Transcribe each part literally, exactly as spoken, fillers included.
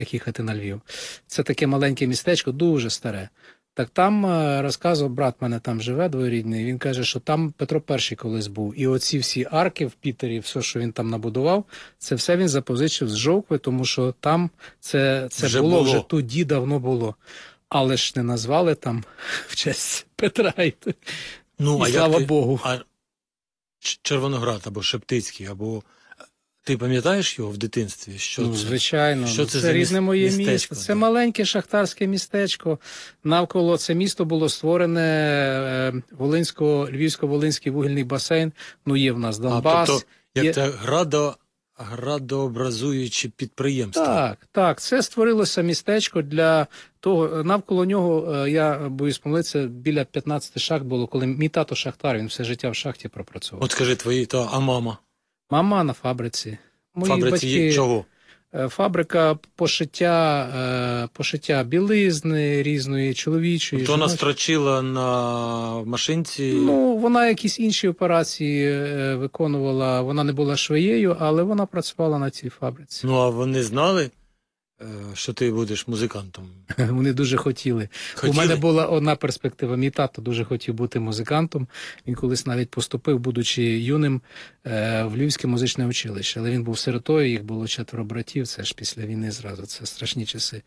як їхати на Львів. Це таке маленьке містечко, дуже старе. Так там е, розказував, брат мене там живе, двоюрідний, він каже, що там Петро І колись був. І оці всі арки в Пітері, все, що він там набудував, це все він запозичив з Жовкви, тому що там це, це Вже було, було. вже тоді давно було. Але ж не назвали там в честь Петра. І, Ну, і а слава як ти, Богу. А Ч- Червоноград або Шептицький, або ти пам'ятаєш його в дитинстві? Що Ну, це? звичайно, Що ну, це це, за рідне міс- моє містечко, місто. Це да? маленьке шахтарське містечко. Навколо це місто було створене е, Волинсько, Львівсько-Волинський вугільний басейн. Ну, є в нас А, Донбас. тобто, як є... це градо, градообразуючі підприємства. Так, так. Це створилося містечко для того. Навколо нього, е, я боюсь помилитися, біля п'ятнадцяти шахт було, коли мій тато шахтар, він все життя в шахті пропрацював. От скажи твої, то, а мама? Мама на фабриці. Мої Фабриці батьки... є чого? Е, Фабрика пошиття, е, пошиття білизни різної, чоловічої. То вона жіночої. строчила на машинці. Ну, вона якісь інші операції е, виконувала, вона не була швеєю, але вона працювала на цій фабриці. Ну, а вони знали, е, що ти будеш музикантом? Вони дуже хотіли. Хотіли? У мене була одна перспектива. Мій тато дуже хотів бути музикантом. Він колись навіть поступив, будучи юним, е, в Львівське музичне училище. Але він був сиротою, їх було четверо братів, це ж після війни зразу, це страшні часи.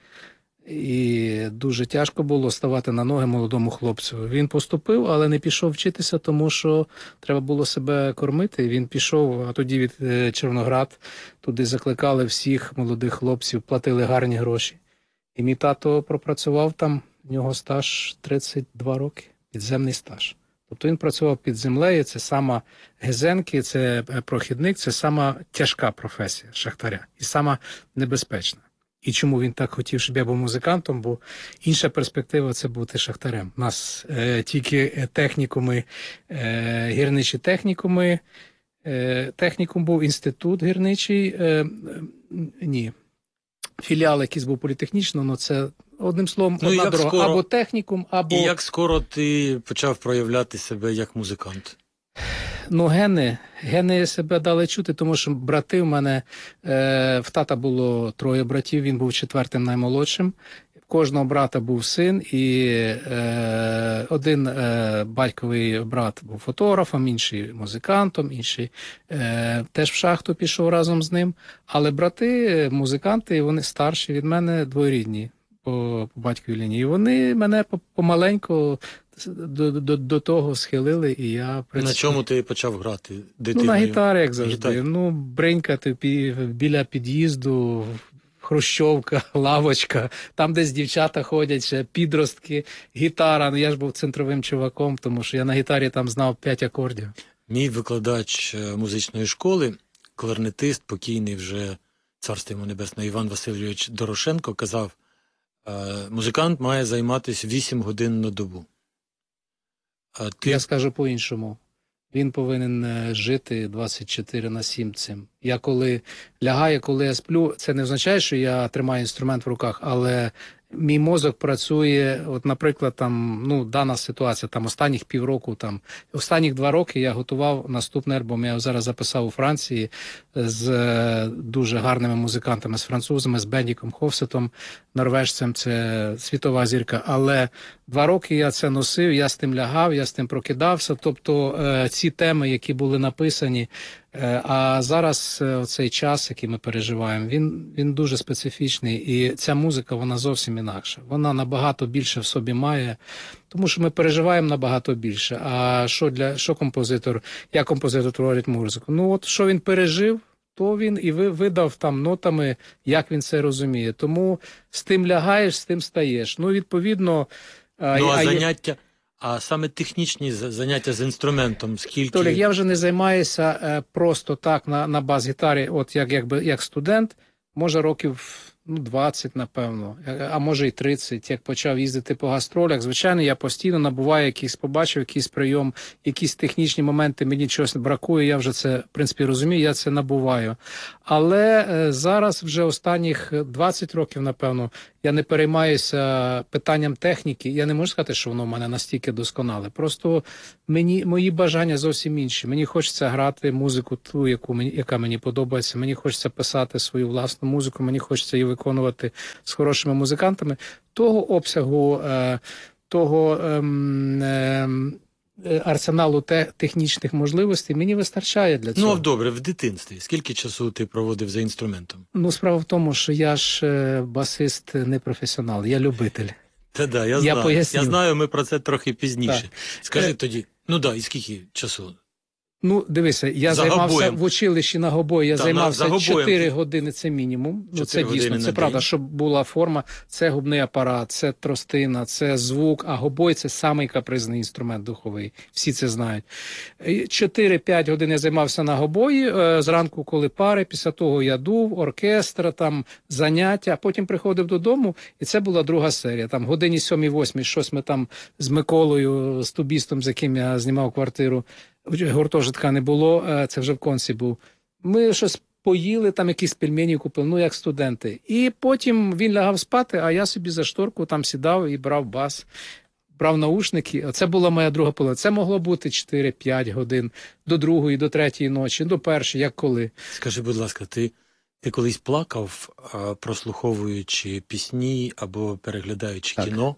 І дуже тяжко було ставати на ноги молодому хлопцю. Він поступив, але не пішов вчитися, тому що треба було себе кормити. Він пішов, а тоді від е, Червоноград, туди закликали всіх молодих хлопців, платили гарні гроші. І мій тато пропрацював там, в нього стаж тридцять два роки, підземний стаж. Тобто він працював під землею, це сама гезенки, це прохідник, це сама тяжка професія шахтаря і сама небезпечна. І чому він так хотів, щоб я був музикантом, бо інша перспектива – це бути шахтарем. У нас е, тільки технікуми, е, гірничі технікуми, е, технікум був інститут гірничий, е, ні, філіал якийсь був політехнічний, але це, одним словом, Ну, одна як дорога. скоро- Або технікум, або... І як скоро ти почав проявляти себе як музикант? Ну, гени, гени себе дали чути, тому що брати в мене, е, в тата було троє братів, він був четвертим наймолодшим. В кожного брата був син, і е, один е, батьковий брат був фотографом, інший музикантом, інший е, теж в шахту пішов разом з ним. Але брати, музиканти, вони старші від мене, двоюрідні по, по батьковій лінії. І вони мене помаленьку до, до, до того схилили, і я... На чому ти почав грати дитиною? Ну, на гітарі, як завжди. Гітарі. Ну, бринькати пі- біля під'їзду, хрущовка, лавочка, там десь дівчата ходять, ще підростки, гітара. Ну, я ж був центровим чуваком, тому що я на гітарі там знав п'ять акордів. Мій викладач е, музичної школи, кларнетист, покійний вже, царство йому небесне, Іван Васильович Дорошенко, казав, е, музикант має займатися вісім годин на добу. А ти... Я скажу по-іншому. Він повинен е, жити двадцять чотири на сім цим. Я коли лягаю, коли я сплю, це не означає, що я тримаю інструмент в руках, але мій мозок працює, от, наприклад, там, ну, дана ситуація, там, останніх півроку, там, останніх два роки я готував наступний альбом. Я його зараз записав у Франції з е, дуже гарними музикантами, з французами, з Бендіком Хофсетом, норвежцем, це світова зірка. Але два роки я це носив, я з тим лягав, я з тим прокидався. Тобто е, ці теми, які були написані, е, а зараз е, цей час, який ми переживаємо, він, він дуже специфічний. І ця музика, вона зовсім інакша. Вона набагато більше в собі має, тому що ми переживаємо набагато більше. А що для що композитор, як композитор творить музику? Ну от що він пережив, то він і ви- видав там нотами, як він це розуміє. Тому з тим лягаєш, з тим стаєш. Ну, відповідно... Ну, а є- заняття, а саме технічні за- заняття з інструментом, скільки... Толік, я вже не займаюся е, просто так на, на бас-гітарі, от як, якби, як студент, може років ну, двадцять, напевно, а може і тридцять, як почав їздити по гастролях. Звичайно, я постійно набуваю якийсь, побачив якийсь прийом, якісь технічні моменти, мені чогось бракує, я вже це, в принципі, розумію, я це набуваю. Але е, зараз вже останніх двадцять років, напевно, я не переймаюся питанням техніки. Я не можу сказати, що воно в мене настільки досконале. Просто мені, мої бажання зовсім інші. Мені хочеться грати музику ту, яку мені, яка мені подобається. Мені хочеться писати свою власну музику, мені хочеться її виконувати з хорошими музикантами, того обсягу, е, того ем, ем, е, арсеналу те, технічних можливостей мені вистачає для цього. Ну, добре, в дитинстві. Скільки часу ти проводив за інструментом? Ну, справа в тому, що я ж е, басист не професіонал, я любитель. Та-да, я, Я знаю. поясню. Я знаю, ми про це трохи пізніше. Так. Скажи Е, тоді, ну да, і скільки часу? Ну, дивися, я За займався гобоєм. в училищі на гобої, я Та, на- займався за гобоєм чотири ти- години, це мінімум. Ну, це чотири дійсно, години це на правда, день. щоб була форма, це губний апарат, це тростина, це звук, а гобой – це самий капризний інструмент духовий. Всі це знають. чотири-п'ять годин я займався на гобої, е, зранку, коли пари, після того я дув, оркестр, там заняття, а потім приходив додому, і це була друга серія. Там годині сьомій-восьмій щось ми там з Миколою, з тубістом, з яким я знімав квартиру, гуртожитка не було, е, це вже в конці був. Ми щось поїли, там якісь пельмені купили, ну як студенти. І потім він лягав спати, а я собі за шторку там сідав і брав бас, брав наушники. Це була моя друга половина. Це могло бути чотири-п'ять годин до другої, до третьої ночі, до першої, як коли. Скажи, будь ласка, ти, ти колись плакав, а, прослуховуючи пісні або переглядаючи Так. кіно?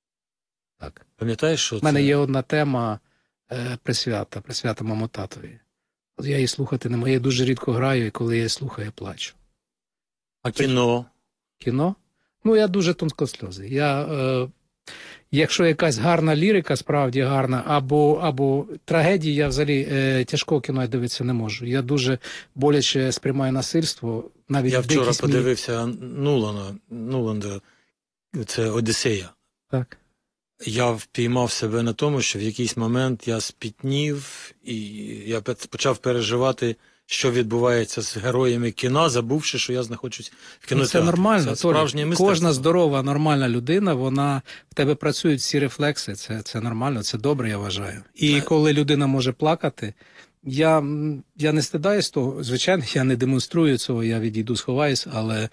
Так. Пам'ятаєш, що У мене це? є одна тема е, присвята, присвята моєму татові. От я її слухати не можу, я дуже рідко граю, і коли я її слухаю, я плачу. А кіно? Кіно. Ну, я дуже тонкосльозий. Я, е, якщо якась гарна лірика, справді гарна, або, або трагедії, я взагалі е, тяжкого кіно я дивитися не можу. Я дуже боляче сприймаю насильство. Навіть Я вчора дикість мені- подивився Нулана, Нуланда, це Одіссея. Так. Я впіймав себе на тому, що в якийсь момент я спітнів, і я пе- почав переживати, що відбувається з героями кіна, забувши, що я знаходжусь в Ну, кінотеатрі. це нормально. Це Толік. справжнє мистецтво. Кожна здорова, нормальна людина, вона в тебе працюють всі рефлекси. Це, це нормально, це добре, я вважаю. І Так. коли людина може плакати, я, м, я не стидаюсь того. Звичайно, я не демонструю цього, я відійду, сховаюсь, але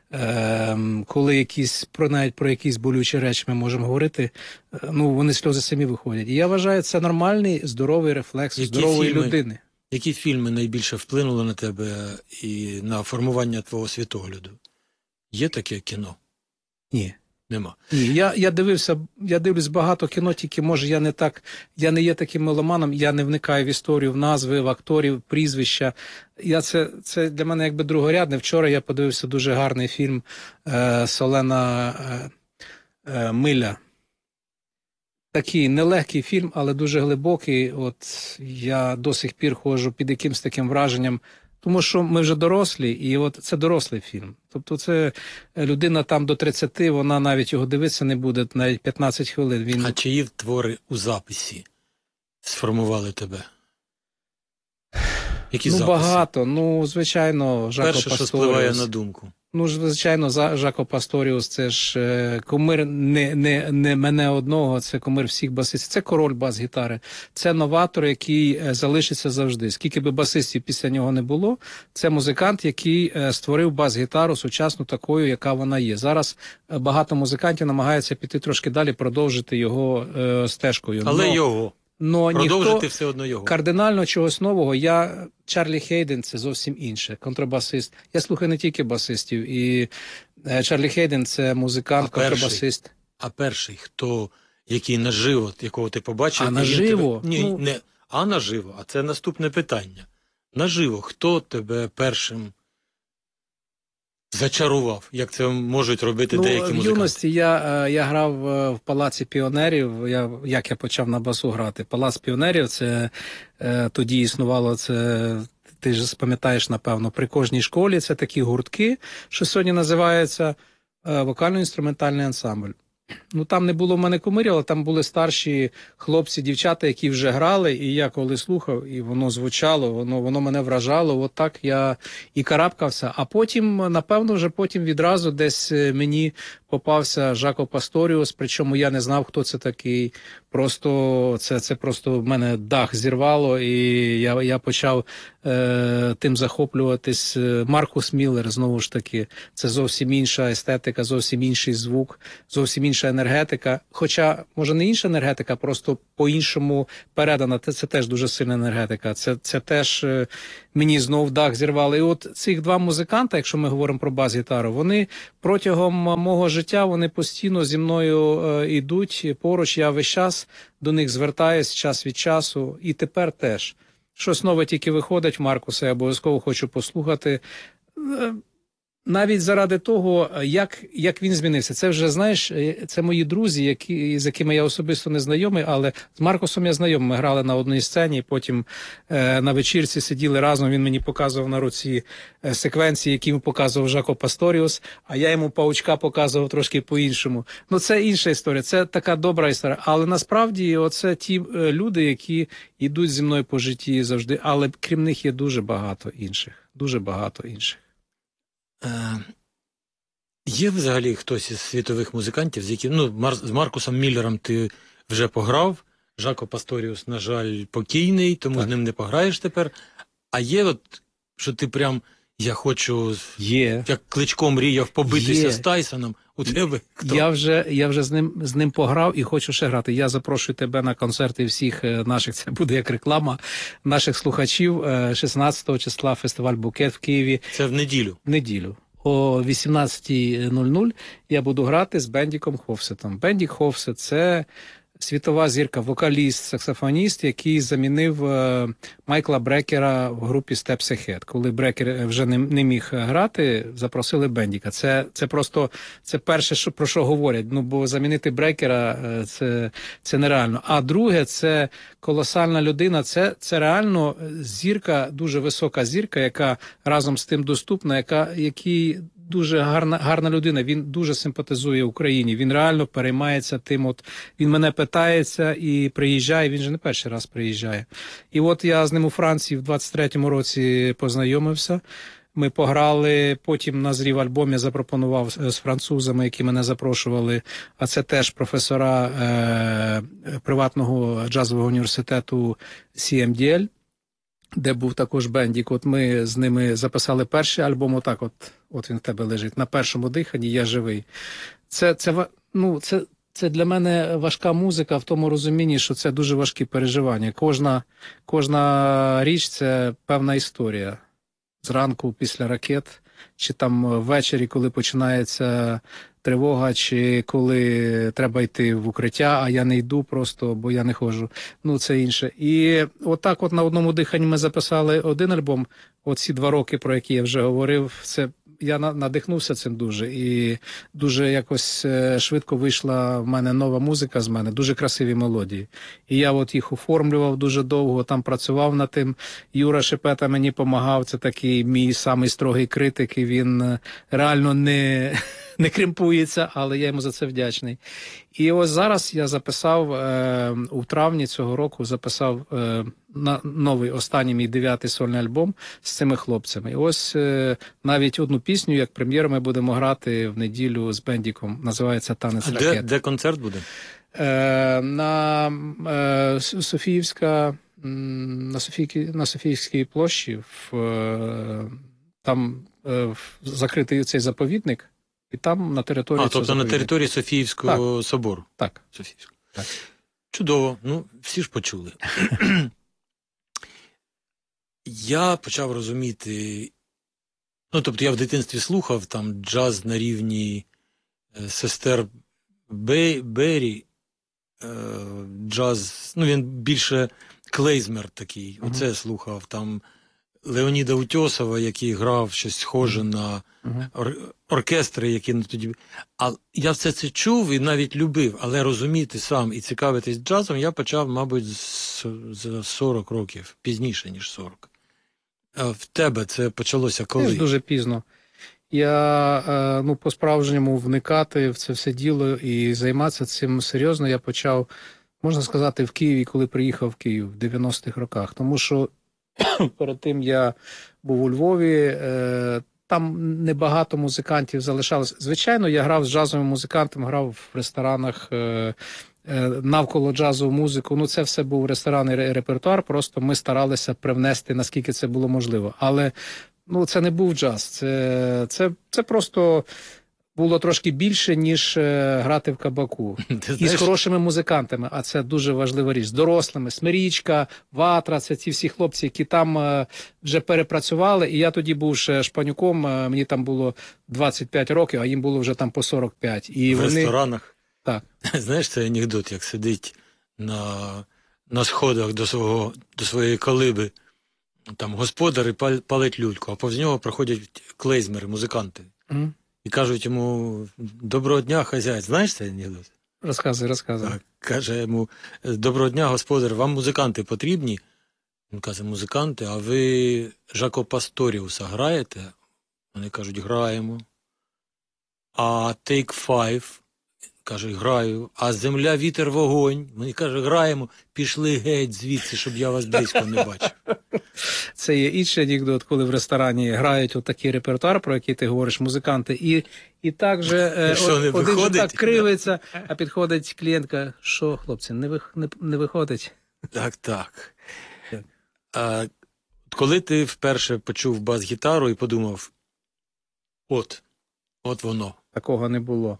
е, коли якісь про навіть про якісь болючі речі ми можемо говорити, е, ну вони сльози самі виходять. І я вважаю, це нормальний здоровий рефлекс Які здорової фільми? людини. Які фільми найбільше вплинули на тебе і на формування твого світогляду? Є таке кіно? Ні. Нема. Ні, я, я дивився, я дивлюсь багато кіно, тільки може я не так, я не є таким меломаном, я не вникаю в історію, в назви, в акторів, прізвища. Я це, це для мене якби другорядне. Вчора я подивився дуже гарний фільм е, Солена е, е, Миля. Такий нелегкий фільм, але дуже глибокий. От я до сих пір ходжу під якимсь таким враженням, тому що ми вже дорослі, і от це дорослий фільм. Тобто це людина там до тридцяти, вона навіть його дивитися не буде, навіть п'ятнадцять хвилин. Він... А чиї твори у записі сформували тебе? Які ну, записи? багато. Ну, звичайно, Жако Перше, що Пасторіус. спливає на думку. Ну, ж, звичайно, За- Жако Пасторіус, це ж е, кумир не, не, не мене одного, це кумир всіх басистів. Це король бас-гітари. Це новатор, який е, залишиться завжди. Скільки би басистів після нього не було, це музикант, який е, створив бас-гітару сучасну такою, яка вона є. Зараз е, багато музикантів намагаються піти трошки далі, продовжити його е, стежкою. Але но, його. но Продовжити ніхто все одно його. кардинально чогось нового. Я Чарлі Хейден це зовсім інше. Контрабасист. Я слухаю не тільки басистів. І е, Чарлі Хейден це музикант, А перший? контрабасист. А перший, хто, який наживо, якого ти побачив... А і він наживо? Тебе... Ні, Ну- не а наживо, а це наступне питання. Наживо, хто тебе першим зачарував, як це можуть робити Ну, деякі в музиканти? юності я, е, я грав е, в Палаці піонерів. Я, як я почав на басу грати? Палац піонерів, це е, тоді існувало це. Ти ж пам'ятаєш, напевно, при кожній школі це такі гуртки, що сьогодні називається е, вокально-інструментальний ансамбль. Ну, там не було в мене кумирів, але там були старші хлопці, дівчата, які вже грали, і я коли слухав, і воно звучало, воно, воно мене вражало, от так я і карабкався. А потім, напевно, вже потім відразу десь мені попався Жако Пасторіус, причому я не знав, хто це такий. Просто це, це просто в мене дах зірвало, і я, я почав е, тим захоплюватись. Маркус Міллер, знову ж таки, це зовсім інша естетика, зовсім інший звук, зовсім інша енергетика. Хоча, може, не інша енергетика, просто по-іншому передана. Це, це теж дуже сильна енергетика. Це, це теж е, мені знов дах зірвали. І от цих два музиканта, якщо ми говоримо про бас-гітару, вони протягом мого життя, вони постійно зі мною е, йдуть поруч. Я весь час до них звертаюсь час від часу. І тепер теж. Щось нове тільки виходить в Маркуса, я обов'язково хочу послухати. Е, Навіть заради того, як, як він змінився. Це вже, знаєш, це мої друзі, які, з якими я особисто не знайомий, але з Маркусом я знайомий. Ми грали на одній сцені, потім е, на вечірці сиділи разом, він мені показував на руці е, секвенції, які йому показував Жако Пасторіус, а я йому паучка показував трошки по-іншому. Ну, це інша історія, це така добра історія. Але насправді оце ті е, люди, які йдуть зі мною по житті завжди, але крім них є дуже багато інших, дуже багато інших. Е, Є взагалі хтось із світових музикантів, з яким, ну, Мар, з Маркусом Міллером ти вже пограв, Жако Пасторіус, на жаль, покійний, тому так. з ним не пограєш тепер. А є от, що ти прям, я хочу, є. як Кличко мріяв побитися Є. з Тайсоном, у тебе хто? Я вже, я вже з ним, з ним пограв і хочу ще грати. Я запрошую тебе на концерти всіх наших, це буде як реклама, наших слухачів. шістнадцятого числа фестиваль «Букет» в Києві. Це в неділю. В неділю. О вісімнадцятій нуль нуль я буду грати з Бендіком Хофсетом. Бендік Хофсет – це світова зірка, вокаліст, саксофоніст, який замінив е, Майкла Брекера в групі Steps Ahead. Коли Брекер вже не, не міг грати, запросили Бендіка. Це, це просто це перше, що, про що говорять. Ну, бо замінити Брекера е, – це, це нереально. А друге – це колосальна людина. Це, це реально зірка, дуже висока зірка, яка разом з тим доступна, яка, який дуже гарна, гарна людина, він дуже симпатизує Україні, він реально переймається тим, от він мене питається і приїжджає, він же не перший раз приїжджає. І от я з ним у Франції в двадцять третьому році познайомився, ми пограли, потім назрів альбом, я запропонував з французами, які мене запрошували, а це теж професора е, приватного джазового університету Сі Ем Ді Ель, де був також Бендік. От ми з ними записали перший альбом, отак от, от він в тебе лежить, на першому диханні «Я живий». Це, це, ну, це, це для мене важка музика в тому розумінні, що це дуже важкі переживання. Кожна, кожна річ – це певна історія. Зранку після ракет, чи там ввечері, коли починається тривога, чи коли треба йти в укриття, а я не йду просто, бо я не ходжу. Ну, це інше. І отак от на одному диханні ми записали один альбом. Оці два роки, про які я вже говорив, це я надихнувся цим дуже. І дуже якось швидко вийшла в мене нова музика з мене, дуже красиві мелодії. І я от їх оформлював дуже довго, там працював над тим. Юра Шепета мені допомагав, це такий мій самий строгий критик, і він реально не... не кремпується, але я йому за це вдячний. І ось зараз я записав, е, у травні цього року записав е, на новий, останній мій дев'ятий сольний альбом з цими хлопцями. І ось е, навіть одну пісню, як прем'єру, ми будемо грати в неділю з Бендіком. Називається «Танець А ракет». де, де концерт буде? Е, на е, Софіївська, на, Софійській, на Софіївській площі, в, е, там е, в закритий цей заповідник, і там на території... А, тобто на території Софіївського так. собору? Так. Софіївського. Так. Чудово. Ну, всі ж почули. Я почав розуміти... Ну, тобто я в дитинстві слухав там джаз на рівні е, сестер Бей, Беррі, е, джаз... Ну, він більше клейзмер такий. Uh-huh. Оце слухав. Там Леоніда Утьосова, який грав щось схоже uh-huh. на ор- оркестри, які на тоді... А я все це чув і навіть любив, але розуміти сам і цікавитись джазом я почав, мабуть, за сорок років, пізніше, ніж сорок. А в тебе це почалося коли? Це дуже пізно. Я ну, по-справжньому вникати в це все діло і займатися цим серйозно я почав, можна сказати, в Києві, коли приїхав в Київ в дев'яностих роках. Тому що перед тим я був у Львові, там небагато музикантів залишалось. Звичайно, я грав з джазовими музикантами, грав в ресторанах е, навколо джазову музику. Ну, це все був ресторанний ре- репертуар, просто ми старалися привнести, наскільки це було можливо. Але ну, це не був джаз, це, це, це просто було трошки більше, ніж е, грати в кабаку. Ти І з знаєш, хорошими музикантами, а це дуже важлива річ. З дорослими, Смирічка, Ватра, це ці всі хлопці, які там е, вже перепрацювали. І я тоді був ще шпанюком, е, мені там було двадцять п'ять років, а їм було вже там по сорок п'ять. І в вони... ресторанах, Так. знаєш, це анекдот, як сидить на, на сходах до, свого, до своєї колиби, там господар і пал- палить люльку, а повз нього проходять клейзмери, музиканти. Мгм. І кажуть йому: доброго дня, хазяїн. Знаєш цей анекдот? Розказуй, розказуй. Так, каже йому: доброго дня, господар, вам музиканти потрібні? Він каже: музиканти, а ви Жако Пасторіуса граєте? Вони кажуть: граємо. А Take Five? Каже: граю. А Земля, вітер, вогонь? Вони кажуть: граємо. Пішли геть звідси, щоб я вас близько не бачив. Це є інший анекдот, коли в ресторані грають отакий репертуар, про який ти говориш, музиканти, і, і так же е, І що, не один же виходить? так кривиться, а підходить клієнтка: що, хлопці, не, вих, не, не виходить? Так, так. Так. А, коли ти вперше почув бас-гітару і подумав: от, от воно. Такого не було.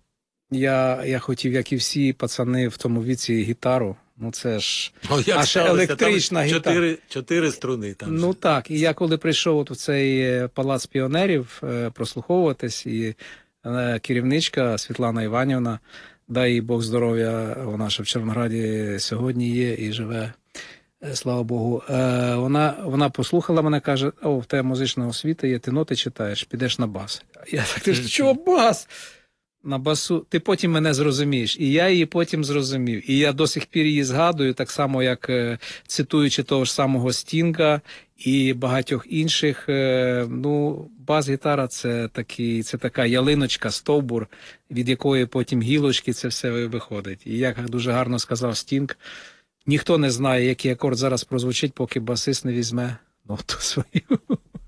Я, я хотів, як і всі пацани в тому віці, гітару. Ну це ж Ну, як А ще сталося? електрична Там гітара. чотири, чотири струни. Там Ну же. так, і я коли прийшов от в цей е, палац піонерів е, прослуховуватись, і е, керівничка Світлана Іванівна, дай їй Бог здоров'я, вона ще в Червонограді сьогодні є і живе, е, слава Богу. Е, вона, вона послухала мене, каже: о, в тебе музична освіта є, ти ноти читаєш, підеш на бас. Я так, ти ж що, бас? На басу, ти потім мене зрозумієш. І я її потім зрозумів. І я до сих пір її згадую, так само, як е, цитуючи того ж самого Стінга і багатьох інших. Е, ну, бас-гітара це, такий, це така ялиночка, стовбур, від якої потім гілочки це все виходить. І як дуже гарно сказав Стінг, ніхто не знає, який акорд зараз прозвучить, поки басист не візьме ноту свою.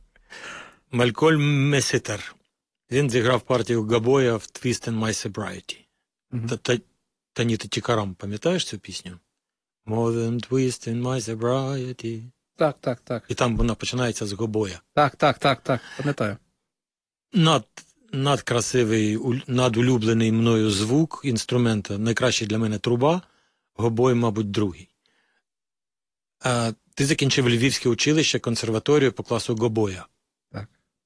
Малькольм Меситер. Він зіграв партію Габоя в Twist in My Sobriety. Мгм. Та, та, Таніта Тікарам, пам'ятаєш цю пісню? More than twist in my sobriety. Так, так, так. І там вона починається з Гобоя. Так, так, так, так, пам'ятаю. Над, надкрасивий, уль- надулюблений мною звук інструмента. Найкращий для мене труба, Гобой, мабуть, другий. А, ти закінчив Львівське училище, консерваторію по класу Гобоя. Так.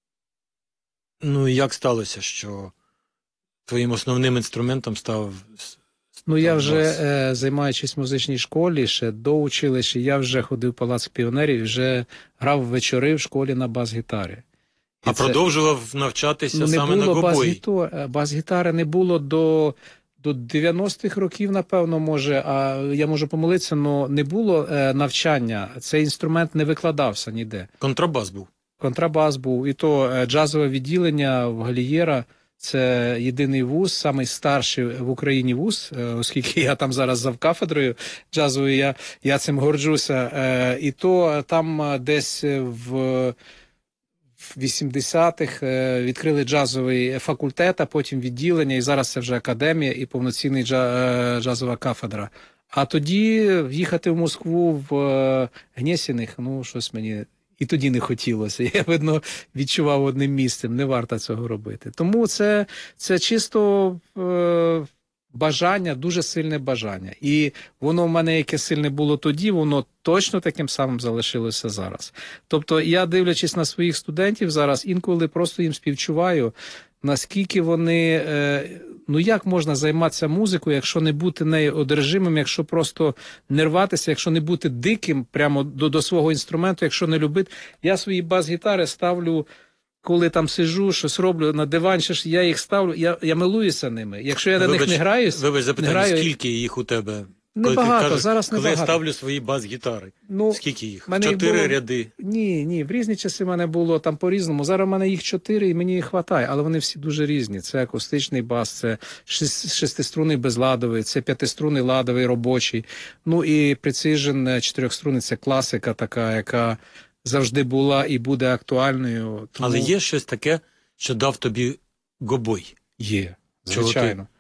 Ну, і як сталося, що твоїм основним інструментом став с- Ну, я став вже, бас? е, займаючись в музичній школі, ще до училища, я вже ходив в Палац піонерів, вже грав вечори в школі на бас-гітарі. І А це- продовжував навчатися ну, не саме на було Гобої. бас-гітар- бас-гітари не було до, до дев'яностих років, напевно, може, а я можу помилитися, але не було е, навчання. Цей інструмент не викладався ніде. Контрабас був. Контрабас був, і то е, джазове відділення в Галієра. Це єдиний вуз, самий старший в Україні вуз, е, оскільки я там зараз завкафедрою джазовою, я, я цим горджуся. Е, І то там е, десь в в вісімдесятих е, відкрили джазовий факультет, а потім відділення, і зараз це вже академія і повноцінний джа- е, джазова кафедра. А тоді в'їхати в Москву в е, Гнєсіних, ну, щось мені і тоді не хотілося. Я, видно, відчував одним місцем, не варто цього робити. Тому це, це чисто е, бажання, дуже сильне бажання. І воно в мене яке сильне було тоді, воно точно таким самим залишилося зараз. Тобто я, дивлячись на своїх студентів зараз, інколи просто їм співчуваю, наскільки вони, е, ну як можна займатися музикою, якщо не бути нею одержимим, якщо просто не рватися, якщо не бути диким прямо до, до свого інструменту, якщо не любити. Я свої бас-гітари ставлю, коли там сижу, щось роблю на диван, ще ж я їх ставлю, я, я милуюся ними. Якщо я на них не граюсь, Вибач, запитання, граю- скільки їх у тебе? Небагато, Коли ти кажеш, зараз коли небагато. я ставлю свої бас-гітари, ну, скільки їх? в мене їх Чотири було- ряди. Ні, ні, в різні часи в мене було там по-різному. Зараз в мене їх чотири, і мені їх вистачає, але вони всі дуже різні. Це акустичний бас, це шес- шестиструнний безладовий, це п'ятиструнний ладовий робочий. Ну і Precision чотирьохструнний – це класика така, яка завжди була і буде актуальною. Тому... Але є щось таке, що дав тобі Гобой. Є, Чого ти- звичайно.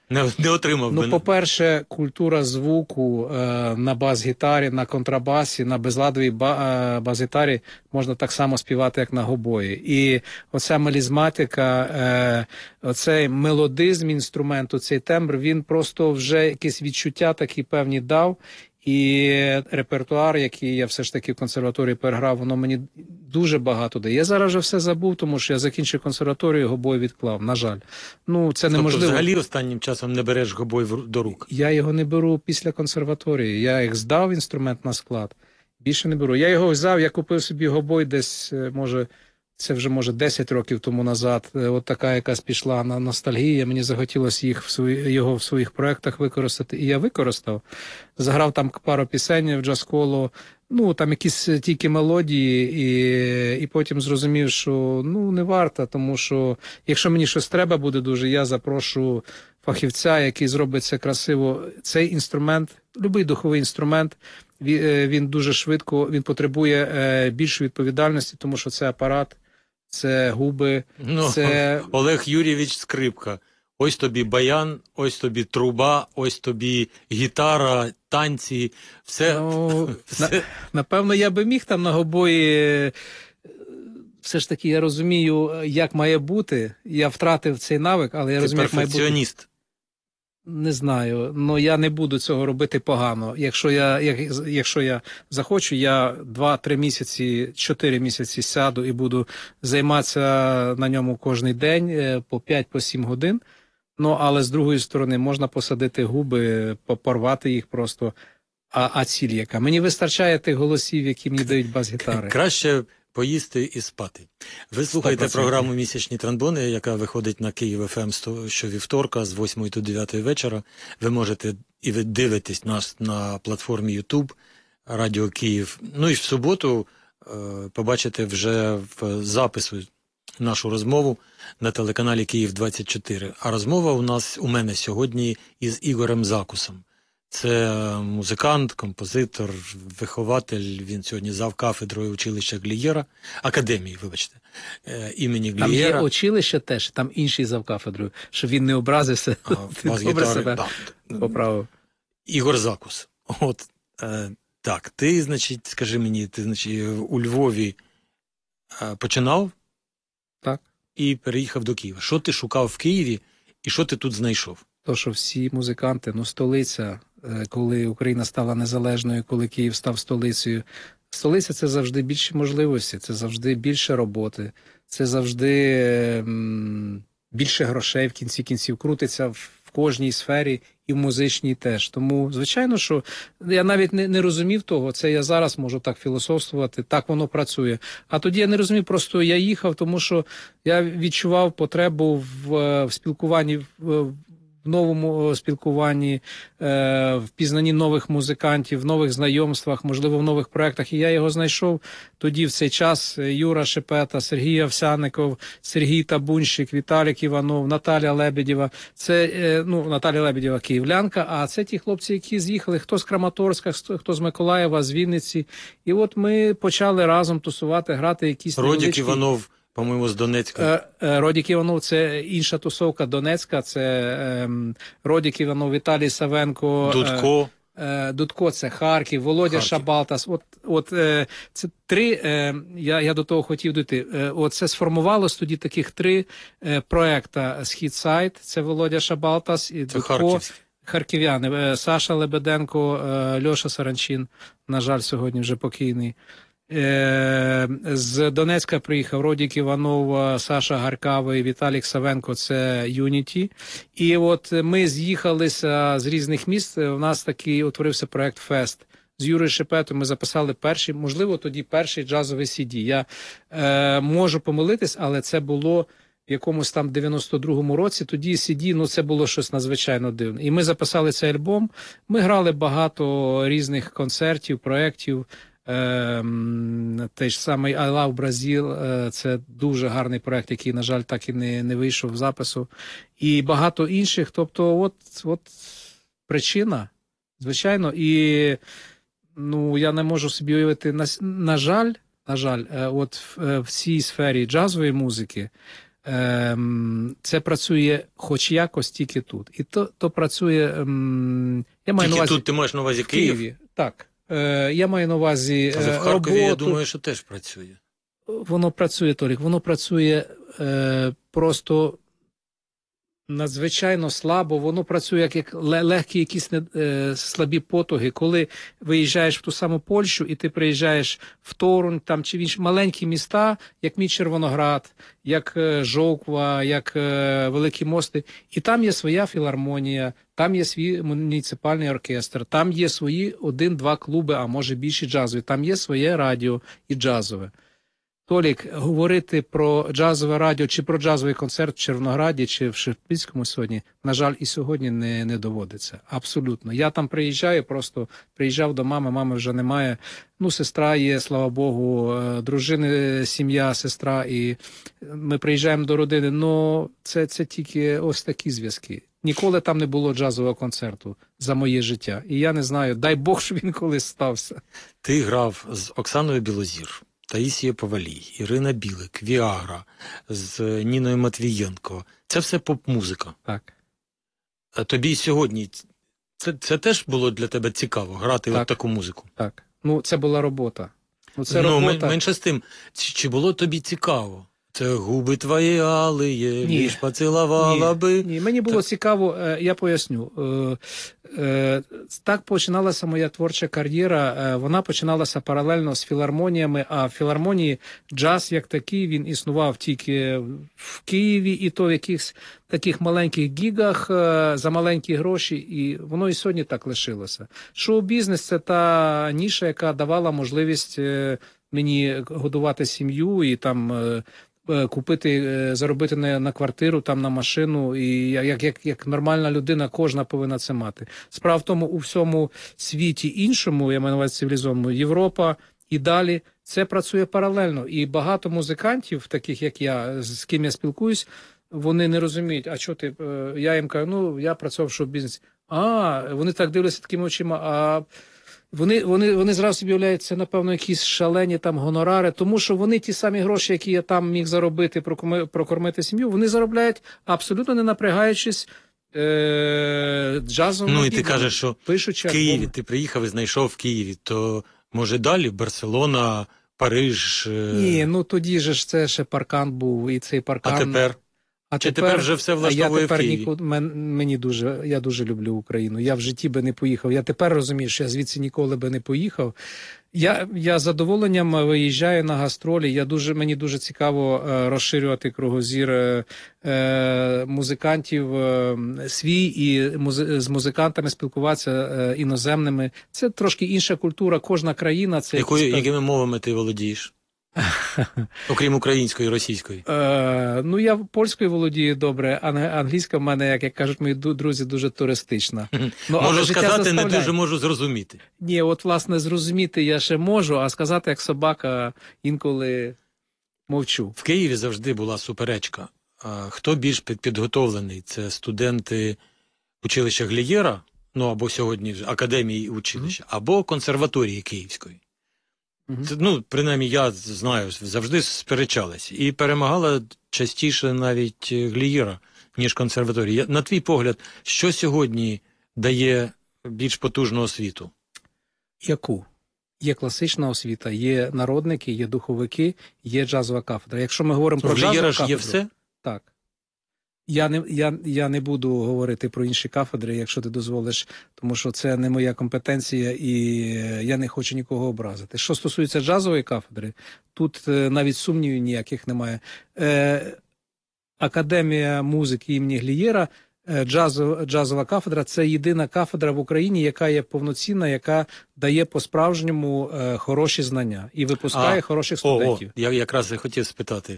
Не, не отримав би. Ну, по-перше, культура звуку е, на бас-гітарі, на контрабасі, на безладовій ба, е, бас-гітарі можна так само співати, як на гобої. І оця мелізматика, е, оцей мелодизм інструменту, цей тембр, він просто вже якісь відчуття такі певні дав. І репертуар, який я все ж таки в консерваторії переграв, воно мені дуже багато дає. Я зараз вже все забув, тому що я закінчив консерваторію, гобой відклав, на жаль. Ну, це Тобто неможливо. взагалі останнім часом не береш гобой в- до рук? Я його не беру після консерваторії. Я їх здав інструмент на склад. Більше не беру. Я його взяв, я купив собі гобой десь, е, може, це вже може десять років тому назад. Е, От така якась пішла на ностальгія. Мені захотілося їх в свої, його в своїх проєктах використати. І я використав. Заграв там пару пісень в джаз-коло, ну там якісь тільки мелодії, і, і потім зрозумів, що ну не варто, тому що якщо мені щось треба буде дуже, я запрошу фахівця, який зробить це красиво. Цей інструмент, будь-який духовий інструмент, він, він дуже швидко, він потребує е, більшої відповідальності, тому що це апарат, це губи, Ну, це... Олег Юрійович Скрипка. Ось тобі баян, ось тобі труба, ось тобі гітара, танці, все. Ну, все. на, напевно, я би міг там на гобої. е, Все ж таки, я розумію, як має бути. Я втратив цей навик, але я Ти розумію, як має бути. перфекціоніст. Не знаю, але я не буду цього робити погано. Якщо я, як, якщо я захочу, я два-три місяці, чотири місяці сяду і буду займатися на ньому кожен день е, по п'ять-по сім годин. Ну, але з другої сторони, можна посадити губи, по- порвати їх просто. А, а ціль яка? Мені вистачає тих голосів, які мені дають бас-гітари. Краще поїсти і спати. Ви слухаєте сто відсотків. програму «Місячні тромбони», яка виходить на Київ еф ем щовівторка з восьмої до дев'ятої вечора. Ви можете і ви дивитесь нас на платформі YouTube, Радіо Київ. Ну і в суботу е, побачите вже в запису нашу розмову на телеканалі Київ двадцять чотири. А розмова у нас у мене сьогодні із Ігорем Закусом. Це музикант, композитор, вихователь. Він сьогодні завкафедрою училища Глієра, академії, вибачте, е, імені Там є Глієра. училище теж, там інший завкафедрою, щоб він не образився, А, ти бас добре гітари, себе да. поправив. Ігор Закус. От, е, так, ти, значить, скажи мені, ти, значить, у Львові е, починав? Так. І переїхав до Києва. Що ти шукав в Києві і що ти тут знайшов? То, що всі музиканти, ну столиця, е, коли Україна стала незалежною, коли Київ став столицею, столиця – це завжди більші можливості, це завжди більше роботи, це завжди м, більше грошей в кінці кінців крутиться в, в кожній сфері і в музичній теж. Тому, звичайно, що я навіть не, не розумів того, це я зараз можу так філософствувати, так воно працює. А тоді я не розумів, просто я їхав, тому що я відчував потребу в, в спілкуванні, в, в новому спілкуванні, в пізнанні нових музикантів, в нових знайомствах, можливо, в нових проєктах. І я його знайшов тоді в цей час. Юра Шепета, Сергій Овсяников, Сергій Табунщик, Віталік Іванов, Наталя Лебедєва. Це, ну, Наталя Лебедєва київлянка, а це ті хлопці, які з'їхали, хто з Краматорська, хто з Миколаєва, з Вінниці. І от ми почали разом тусувати, грати якісь Родік невеличкі... Іванов, по-моєму, з Донецька. Родік Іванов – це інша тусовка Донецька, це Родік Іванов, Віталій Савенко, Дудко. Дудко – це Харків, Володя Харків. Шабалтас. От, от це три, я, я до того хотів дійти, от це сформувалось тоді таких три проекта «Східсайд», це Володя Шабалтас і Це Дудко. Харківський. Харків'яни, Саша Лебеденко, Льоша Саранчин, на жаль, сьогодні вже покійний. З Донецька приїхав Родік Іванов, Саша Гаркавий, Віталік Савенко, це Юніті. І от ми з'їхалися з різних міст, у нас такий утворився проект «Фест». З Юрою Шепетою ми записали перший, можливо, тоді перший джазовий сі ді. Я е, можу помилитись, але це було в якомусь там дев'яносто другому році, тоді сі ді, ну це було щось надзвичайно дивне. І ми записали цей альбом, ми грали багато різних концертів, проєктів. Ем, той ж самий I Love Brazil, е, це дуже гарний проєкт, який, на жаль, так і не, не вийшов в запису. І багато інших, тобто от, от причина, звичайно, і ну, я не можу собі уявити, на, на жаль, на жаль, е, от в, в цій сфері джазової музики ем, це працює хоч якось тільки тут. І то, то працює, ем, я маю на Тільки увазі, тут ти маєш на увазі в Київ? Києві. Так. Е, я маю на увазі Але е, в Харкові, я роботу. думаю, що теж працює. Воно працює, Толік, воно працює е, просто надзвичайно слабо, воно працює як, як ле- легкі якісь не, е, слабі потуги. Коли виїжджаєш в ту саму Польщу і ти приїжджаєш в Торунь там, чи в інші маленькі міста, як мій Червоноград, як е, Жовква, як е, Великі Мости, і там є своя філармонія, там є свій муніципальний оркестр, там є свої один-два клуби, а може більше джазові, там є своє радіо і джазове. Толік, говорити про джазове радіо чи про джазовий концерт в Червонограді чи в Шептицькому сьогодні, на жаль, і сьогодні не, не доводиться. Абсолютно. Я там приїжджаю, просто приїжджав до мами, мами вже немає. Ну, сестра є, слава Богу, е, дружини, сім'я, сестра, і ми приїжджаємо до родини. Ну, це, це тільки ось такі зв'язки. Ніколи там не було джазового концерту за моє життя. І я не знаю, дай Бог, щоб він колись стався. Ти грав з Оксаною Білозір, Таїсією Повалій, Ірина Білик, Віагра, з Ніною Матвієнко. Це все поп-музика. Так. А тобі сьогодні це, це теж було для тебе цікаво, грати Так. от таку музику? Так. Ну, це була робота. Ну, це ну, робота. мен- менше з тим, чи, чи було тобі цікаво? Це губи твої алиє, Ні. лиш поцілувала би. Ні, мені було Так. цікаво, е, я поясню. Е, е, Так починалася моя творча кар'єра. е, Вона починалася паралельно з філармоніями, а в філармонії джаз як такий, він існував тільки в Києві, і то в якихось таких маленьких гігах е, за маленькі гроші, і воно і сьогодні так лишилося. Шоу-бізнес – це та ніша, яка давала можливість е, мені годувати сім'ю і там е, е, купити, е, заробити на, на квартиру, там на машину, і я- як, як, як нормальна людина, кожна повинна це мати. Справа в тому, у всьому світі іншому, я маю на увазі цивілізованому, Європа і далі, це працює паралельно. І багато музикантів, таких як я, з ким я спілкуюсь, вони не розуміють, а що ти, е, я їм кажу, ну, я працював в шоу-бізнесі. А, вони так дивляться такими очима, а вони, вони, вони зразу собі уявляють, це, напевно, якісь шалені там гонорари, тому що вони ті самі гроші, які я там міг заробити, прокоми- прокормити сім'ю, вони заробляють абсолютно не напрягаючись е- джазом. Ну і ти кажеш, що пишучи в Києві, альбоми. ти приїхав і знайшов в Києві, то може далі Барселона, Париж, е, Ні, ну тоді же ж це ще паркан був, і цей паркан. а тепер? А Чи тепер вже все влаштовує я тепер в Києві? нікуди, мен, мені дуже, я дуже люблю Україну. Я в житті би не поїхав. Я тепер розумію, що я звідси ніколи би не поїхав. Я, я з задоволенням виїжджаю на гастролі. Я дуже, мені дуже цікаво е, розширювати кругозір е, е, музикантів е, свій і музи, з музикантами спілкуватися е, іноземними. Це трошки інша культура. Кожна країна це Якою, якісь- якими мовами ти володієш? Окрім української і російської. Е, ну, я польською володію добре, а англійська в мене, як, як кажуть мої ду- друзі, дуже туристична. Ну, але Можу життя сказати, не заставляє. дуже можу зрозуміти. Ні, от, власне, зрозуміти я ще можу, а сказати, як собака, інколи мовчу. В Києві завжди була суперечка. А хто більш під- підготовлений? Це студенти училища Глієра, ну або сьогодні вже академії і училища, або консерваторії Київської. Мгм. Це, ну, принаймні, я знаю, завжди сперечались. І перемагала частіше навіть Глієра, ніж консерваторія. На твій погляд, що сьогодні дає більш потужну освіту? Яку? Є класична освіта, є народники, є духовики, є джазова кафедра. Якщо ми говоримо В про джазову Глієра кафедру... ж є все? Так. Я не, я, я не буду говорити про інші кафедри, якщо ти дозволиш, тому що це не моя компетенція і я не хочу нікого образити. Що стосується джазової кафедри, тут е, навіть сумнівів ніяких немає. Е, Академія музики імені Глієра, е, джазова, джазова кафедра – це єдина кафедра в Україні, яка є повноцінна, яка дає по-справжньому е, хороші знання і випускає А, хороших О, о, студентів. я якраз і хотів спитати,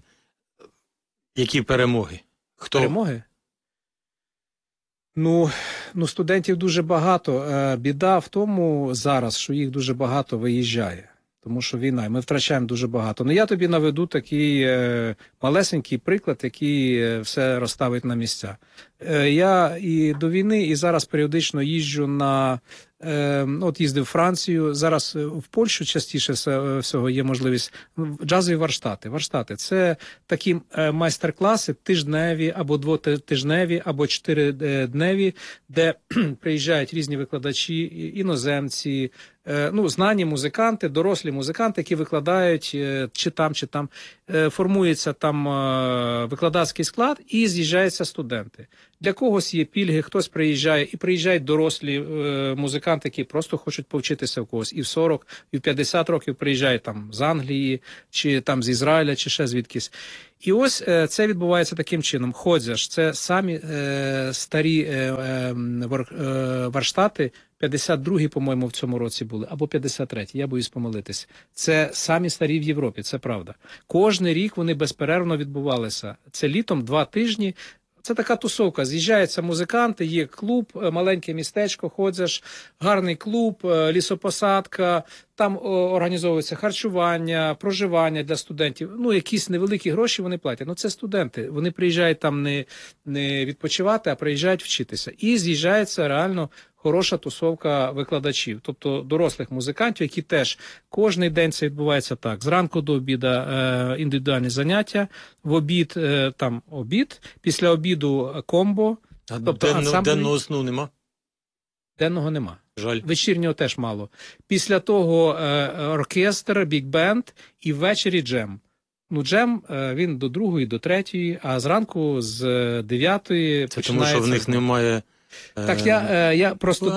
які перемоги? Хто? Перемоги? Ну, ну, студентів дуже багато. Е, Біда в тому зараз, що їх дуже багато виїжджає. Тому що війна, і ми втрачаємо дуже багато. Ну, я тобі наведу такий е, малесенький приклад, який е, все розставить на місця. Е, Я і до війни, і зараз періодично їжджу на е, от їздив в Францію. Зараз в Польщу частіше все- всього є можливість. Джазові варштати. Варштати це такі е, майстер-класи тижневі або двотижневі, або чотиридневі, де кхм, приїжджають різні викладачі, і- іноземці, е, ну, знані музиканти, дорослі музиканти, які викладають е, чи там, чи там. Е, Формується там е, викладацький склад і з'їжджаються студенти. Для когось є пільги, хтось приїжджає, і приїжджають дорослі е, музиканти, які просто хочуть повчитися в когось. І в сорок, і в п'ятдесят років приїжджають там з Англії, чи там з Ізраїля, чи ще звідкись. І ось е, це відбувається таким чином. Ходзяш, це самі е, старі е, е, вар, е, варштати, п'ятдесят другий, по-моєму, в цьому році були, або п'ятдесят третій, я боюсь помилитись. Це самі старі в Європі, це правда. Кожний рік вони безперервно відбувалися. Це літом два тижні. Це така тусовка. З'їжджаються музиканти, є клуб, е, маленьке містечко, ходиш, гарний клуб, е, лісопосадка, там о, організовується харчування, проживання для студентів. Ну, якісь невеликі гроші вони платять. Ну, це студенти. Вони приїжджають там не, не відпочивати, а приїжджають вчитися. І з'їжджається реально хороша тусовка викладачів, тобто дорослих музикантів, які теж кожний день це відбувається так. Зранку до обіду е, індивідуальні заняття, в обід е, там обід, після обіду комбо, А тобто денно, ансамбль- денного сну нема? денного нема. Жаль. Вечірнього теж мало. Після того е, оркестр, бік-бенд і ввечері джем. Ну, джем, е, він до другої, до третьої, а зранку з е, дев'ятої Це тому, що в них знову. немає... Так, я, е, я просто...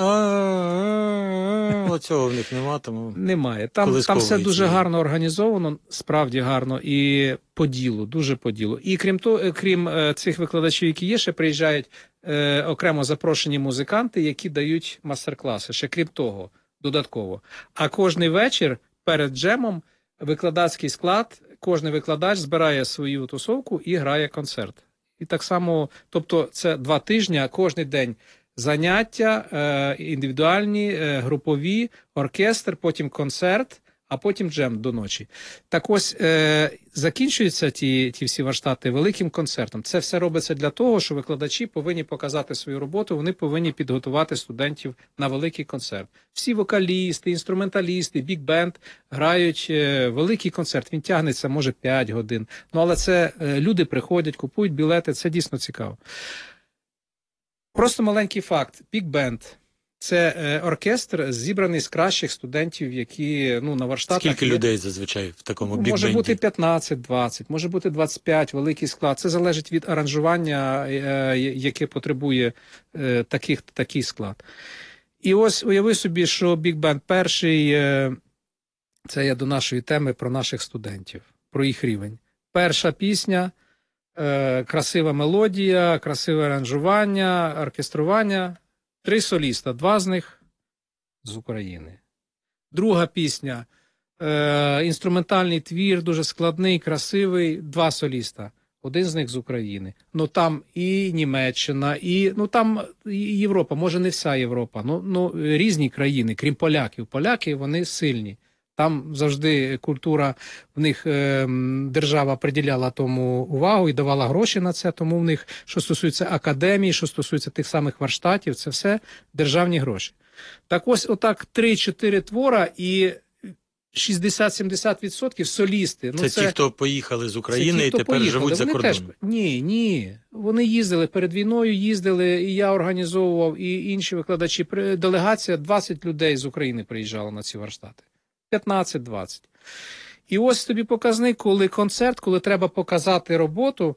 Оцього в них нема, тому... Немає. Там, там Колискової все дуже цієї. гарно організовано, справді гарно, і по ділу, дуже по ділу. І крім того, крім е, цих викладачів, які є, ще приїжджають е, окремо запрошені музиканти, які дають мастер-класи. Ще крім того, додатково. А кожний вечір перед джемом викладацький склад, кожний викладач збирає свою тусовку і грає концерт. І так само, тобто це два тижні, кожний день заняття, е, індивідуальні, е, групові, оркестр, потім концерт, а потім джем до ночі. Так ось е, закінчуються ті, ті всі варштати великим концертом. Це все робиться для того, що викладачі повинні показати свою роботу, вони повинні підготувати студентів на великий концерт. Всі вокалісти, інструменталісти, бік-бенд грають е, великий концерт. Він тягнеться, може, п'ять годин. Ну, але це е, люди приходять, купують білети, це дійсно цікаво. Просто маленький факт. Бік-бенд – це е, оркестр, зібраний з кращих студентів, які ну, на варштатах... Скільки є. людей зазвичай в такому Може бік-бенді? бути п'ятнадцять-двадцять, може бути двадцять п'ять, великий склад. Це залежить від аранжування, е, яке потребує е, таких, такий склад. І ось уяви собі, що бік-бенд перший, е, це я до нашої теми про наших студентів, про їх рівень. Перша пісня, е, красива мелодія, красиве аранжування, оркестрування. Три соліста, два з них з України. Друга пісня е, інструментальний твір, дуже складний, красивий, два соліста. Один з них з України. Ну там і Німеччина, і ну там і Європа, може не вся Європа, ну, ну різні країни, крім поляків. Поляки, вони сильні. Там завжди культура, в них е, держава приділяла тому увагу і давала гроші на це, тому в них, що стосується академії, що стосується тих самих варштатів, це все державні гроші. Так ось отак три-чотири твора і шістдесят-сімдесят відсотків солісти. Це, Ну, ті, хто поїхали з України це ті, і хто тепер поїхали. живуть за Вони кордоном. теж... Ні, ні. Вони їздили перед війною, їздили, і я організовував, і інші викладачі. При- Делегація двадцять людей з України приїжджала на ці варштати. п'ятнадцять-двадцять. І ось тобі показник, коли концерт, коли треба показати роботу.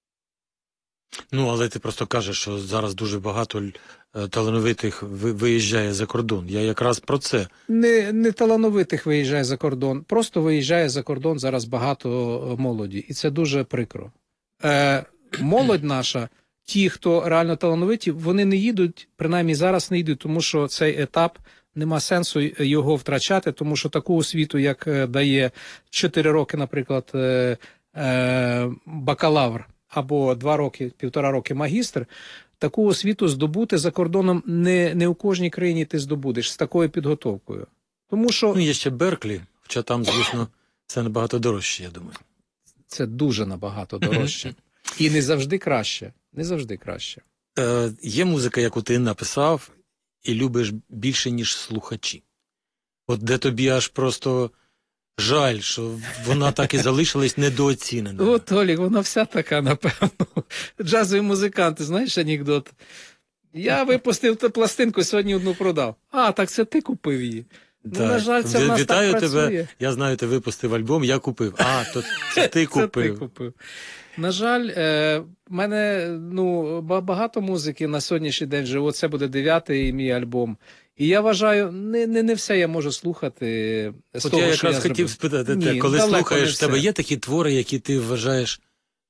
Ну, але ти просто кажеш, що зараз дуже багато е, талановитих ви- виїжджає за кордон. Я якраз про це. Не, не талановитих виїжджає за кордон, просто виїжджає за кордон зараз багато е, молоді. І це дуже прикро. Е, молодь наша, ті, хто реально талановиті, вони не їдуть, принаймні зараз не їдуть, тому що цей етап, нема сенсу його втрачати, тому що таку освіту, як е, дає чотири роки, наприклад, е, е, бакалавр, або два роки, півтора роки магістр, таку освіту здобути за кордоном не, не у кожній країні ти здобудеш з такою підготовкою. Тому що Ну, є ще Берклі, хоча там, звісно, це набагато дорожче, я думаю. це дуже набагато дорожче. І не завжди краще. Не завжди краще. Е, є музика, яку ти написав, і любиш більше, ніж слухачі. От де тобі аж просто жаль, що вона так і залишилась недооцінена. От, Олік, вона вся така, напевно. Джазові музиканти, знаєш анекдот? Я випустив ту пластинку, сьогодні одну продав. А, так це ти купив її. Ну, Так. на жаль, це в нас Вітаю так тебе. працює. Я знаю, ти випустив альбом, я купив. А, то це ти Це ти купив. купив. На жаль, е, в мене ну, ба- багато музики на сьогоднішній день вже. Оце буде дев'ятий мій альбом. І я вважаю, не, не, не все я можу слухати з От того, я що якраз я хотів зробив. спитати Ні, те, коли далеко слухаєш, не в тебе все. є такі твори, які ти вважаєш,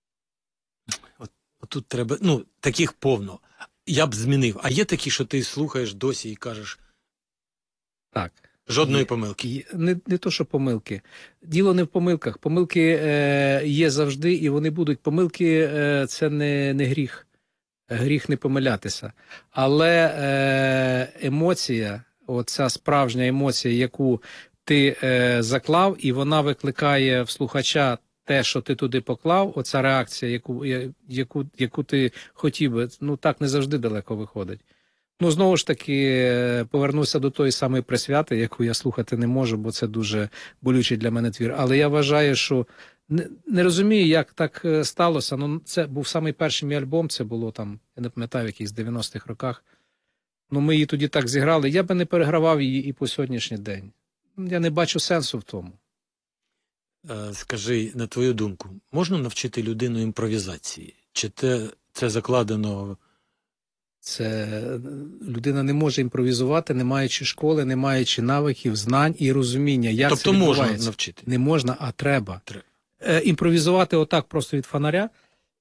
от, от тут треба, ну, таких повно. Я б змінив. А є такі, що ти слухаєш досі і кажеш, Так. жодної Є. помилки. Є- Не, не то, що помилки. Діло не в помилках. Помилки е, є завжди, і вони будуть. Помилки е, це не, не гріх. Гріх не помилятися. Але е, емоція, оця справжня емоція, яку ти е, заклав, і вона викликає в слухача те, що ти туди поклав, оця реакція, яку, я- яку, яку ти хотів би, ну так не завжди далеко виходить. Ну, знову ж таки, е, повернуся до тої самої присвяти, яку я слухати не можу, бо це дуже болючий для мене твір. Але я вважаю, що не, не розумію, як так е, сталося. Ну, це був самий перший мій альбом, це було там, я не пам'ятаю, в якихось дев'яностих роках. Ну, ми її тоді так зіграли. Я би не перегравав її і по сьогоднішній день. Я не бачу сенсу в тому. Е, Скажи, на твою думку, можна навчити людину імпровізації? Чи те, це закладено? Це е, людина не може імпровізувати, не маючи школи, не маючи навиків, знань і розуміння, як Тобто це можна відбувається. навчити? Не можна, а треба. Треба. Е, імпровізувати отак просто від фонаря.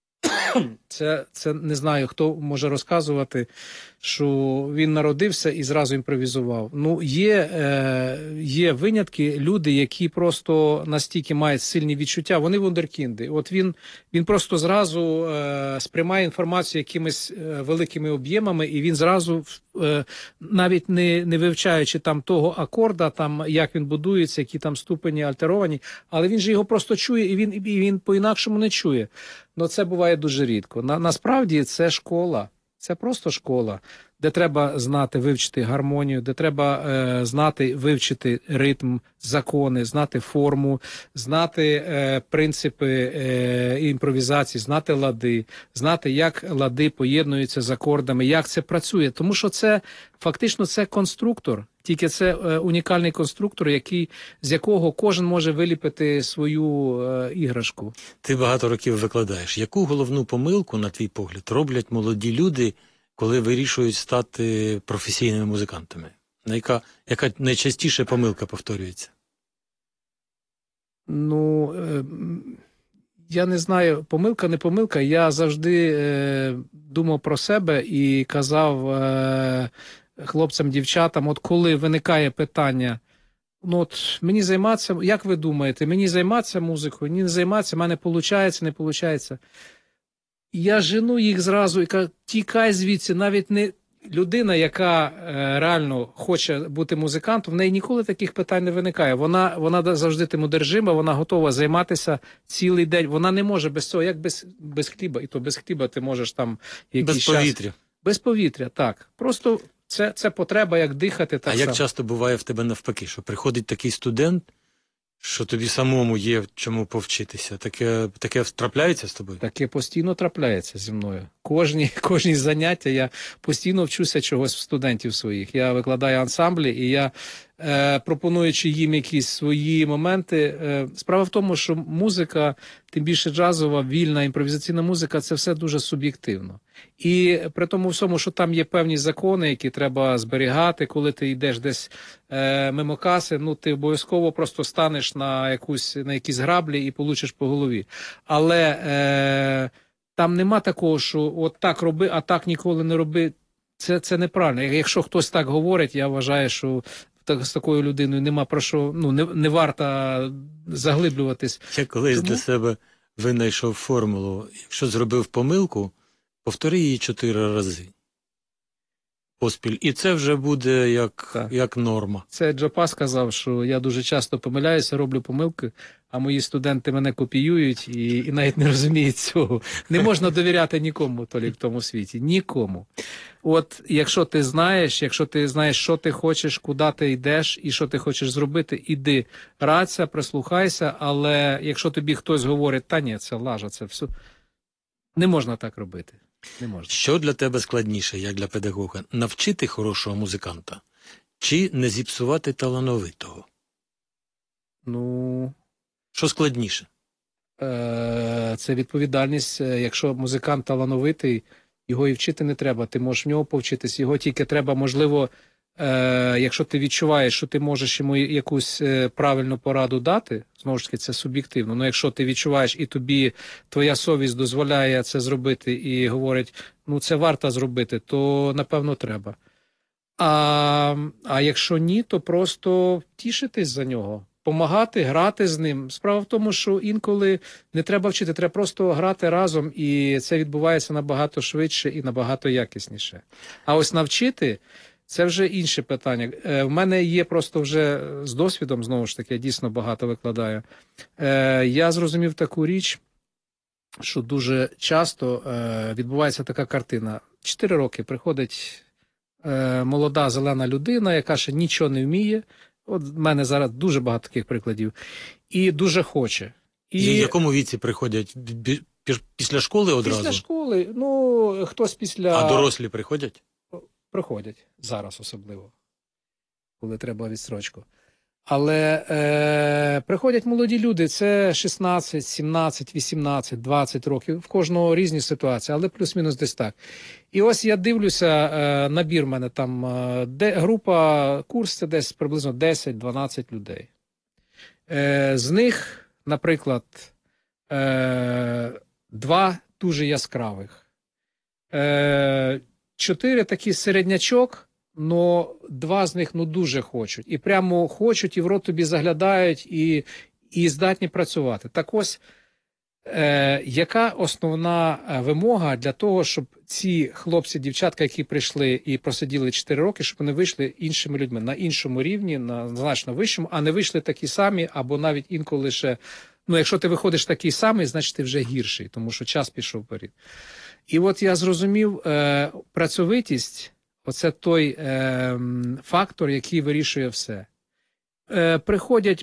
Це, це не знаю, хто може розказувати, що він народився і зразу імпровізував. Ну, є, е, є винятки, люди, які просто настільки мають сильні відчуття, вони вундеркінди. От він, він просто зразу е, сприймає інформацію якимись е, великими об'ємами, і він зразу, е, навіть не, не вивчаючи там того акорда, там, як він будується, які там ступені альтеровані, але він же його просто чує, і він, і він по-інакшому не чує. Ну, це буває дуже рідко. На, насправді це школа, це просто школа, де треба знати, вивчити гармонію, де треба е, знати, вивчити ритм, закони, знати форму, знати е, принципи е, імпровізації, знати лади, знати, як лади поєднуються з акордами, як це працює. Тому що це фактично це конструктор, тільки це е, унікальний конструктор, який, з якого кожен може виліпити свою е, іграшку. Ти багато років викладаєш. Яку головну помилку, на твій погляд, роблять молоді люди, коли вирішують стати професійними музикантами? На Яка, яка найчастіше помилка повторюється? Ну, е, м, я не знаю, помилка, не помилка. Я завжди е, думав про себе і казав е, хлопцям, дівчатам, от коли виникає питання, ну от мені займатися, як ви думаєте, мені займатися музикою, ні, не займатися, в мене виходить, не виходить. Я жену їх зразу і кажу, тікай звідси, навіть не людина, яка е, реально хоче бути музикантом, в неї ніколи таких питань не виникає. Вона, вона завжди тим одержима, вона готова займатися цілий день. Вона не може без цього, як без, без хліба. І то без хліба ти можеш там якийсь Без час... повітря. Без повітря, так. Просто це, це потреба, як дихати. Так А само. як часто буває в тебе навпаки, що приходить такий студент, що тобі самому є чому повчитися? Таке, таке трапляється з тобою? Таке постійно трапляється зі мною. Кожні, кожні заняття я постійно вчуся чогось в студентів своїх. Я викладаю ансамблі, і я, е, пропонуючи їм якісь свої моменти, е, справа в тому, що музика, тим більше джазова, вільна, імпровізаційна музика, це все дуже суб'єктивно. І при тому всьому, що там є певні закони, які треба зберігати, коли ти йдеш десь е, мимо каси, ну ти обов'язково просто станеш на якусь на якісь граблі і получиш по голові. Але е, там нема такого, що от так роби, а так ніколи не роби. Це, це неправильно. Якщо хтось так говорить, я вважаю, що так, з такою людиною нема про що, ну не, не варто заглиблюватись. Я колись Тому- для себе винайшов формулу. Якщо зробив помилку, повтори її чотири рази. поспіль. І це вже буде як, Так. як норма. Це Джопа сказав, що я дуже часто помиляюся, роблю помилки, а мої студенти мене копіюють і, і навіть не розуміють цього. Не можна довіряти нікому, Толік, в тому світі. Нікому. От якщо ти знаєш, якщо ти знаєш, що ти хочеш, куди ти йдеш і що ти хочеш зробити, іди, радься, прислухайся, але якщо тобі хтось говорить, та ні, це лажа, це все, не можна так робити. Не можна. Що для тебе складніше, як для педагога? Навчити хорошого музиканта чи не зіпсувати талановитого? Ну, Що складніше? е, це відповідальність. Е, Якщо музикант талановитий, його і вчити не треба. Ти можеш в нього повчитись. Його тільки треба, можливо, е, якщо ти відчуваєш, що ти можеш йому якусь е, правильну пораду дати, знову ж таки, це суб'єктивно. Ну, якщо ти відчуваєш і тобі твоя совість дозволяє це зробити і говорить, ну це варто зробити, то напевно треба. А, а якщо ні, то просто тішитись за нього, помагати, грати з ним. Справа в тому, що інколи не треба вчити, треба просто грати разом, і це відбувається набагато швидше і набагато якісніше. А ось навчити – це вже інше питання. Е, в мене є просто вже з досвідом, знову ж таки, я дійсно багато викладаю. Е, я зрозумів таку річ, що дуже часто е, відбувається така картина. Чотири роки приходить е, молода зелена людина, яка ще нічого не вміє. От в мене зараз дуже багато таких прикладів. І дуже хоче. І в якому віці приходять? Бі- пі- Після школи одразу? Після школи, ну, хтось після... А дорослі приходять? Приходять. Зараз особливо. Коли треба відстрочку. Але е, приходять молоді люди, це шістнадцять, сімнадцять, вісімнадцять, двадцять років, в кожного різні ситуації, але плюс-мінус десь так. І ось я дивлюся, е, набір в мене там, е, де, група, курс це десь приблизно десять-дванадцять людей. Е, з них, наприклад, е, два дуже яскравих, е, чотири такі середнячок, но два з них ну дуже хочуть. І прямо хочуть, і в рот тобі заглядають, і, і здатні працювати. Так ось, е, яка основна вимога для того, щоб ці хлопці, дівчатка, які прийшли і просиділи чотири роки, щоб вони вийшли іншими людьми, на іншому рівні, на значно вищому, а не вийшли такі самі, або навіть інколи ще, ну якщо ти виходиш такий самий, значить ти вже гірший, тому що час пішов вперед. І от я зрозумів, е, працьовитість, оце той е, фактор, який вирішує все. Е, приходять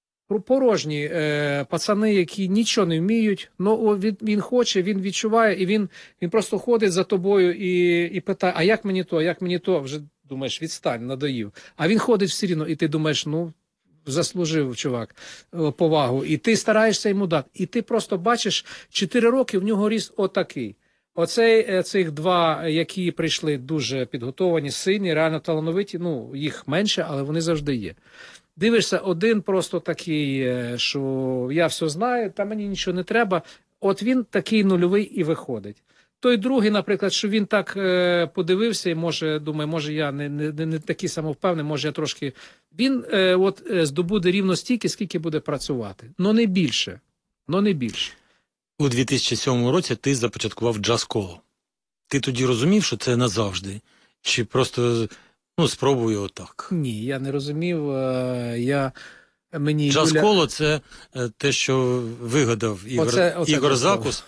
порожні е, пацани, які нічого не вміють, але він, він хоче, він відчуває, і він, він просто ходить за тобою і, і питає, а як мені то, а як мені то? Вже думаєш, відстань, надоїв. А він ходить все рівно, і ти думаєш, ну, заслужив, чувак, повагу. І ти стараєшся йому дати. І ти просто бачиш, чотири роки в нього ріст отакий. Оцей, цих два, які прийшли дуже підготовані, сильні, реально талановиті, ну, їх менше, але вони завжди є. Дивишся, один просто такий, що я все знаю, та мені нічого не треба. От він такий нульовий і виходить. Той другий, наприклад, що він так е, подивився і може, думає, може я не, не, не такий самовпевнений, може я трошки... Він е, от, е, здобуде рівно стільки, скільки буде працювати. Но не більше. Но не більше. У дві тисячі сьомому році ти започаткував джаз-коло. Ти тоді розумів, що це назавжди? Чи просто, ну, спробую отак? Ні, я не розумів. Е, я... Мені Джаз-коло Юля... – це е, те, що вигадав Ігор, оце, оце Ігор джаз-коло. Закус.